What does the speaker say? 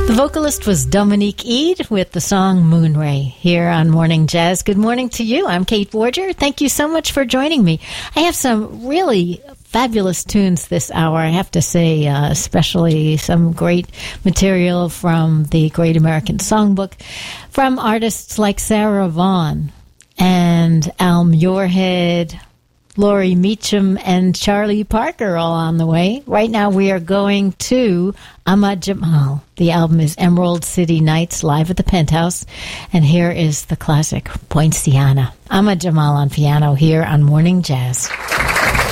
The vocalist was Dominique Eade with the song Moonray here on Morning Jazz. Good morning to you. I'm Kate Borger. Thank you so much for joining me. I have some really fabulous tunes this hour, I have to say, especially some great material from the Great American Songbook, from artists like Sarah Vaughan and Al Muirhead, Laurie Meacham, and Charlie Parker all on the way. Right now we are going to Ahmad Jamal. The album is Emerald City Nights, live at the Penthouse. And here is the classic Poinciana. Ahmad Jamal on piano here on Morning Jazz.